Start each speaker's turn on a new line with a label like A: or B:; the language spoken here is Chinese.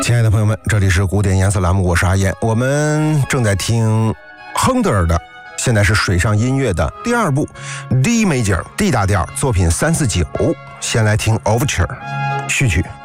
A: 亲爱的朋友们，这里是古典颜色栏目，我是阿燕。我们正在听亨德尔的，现在是水上音乐的第二部 D Major D 大调作品349，先来听 Overture 序曲。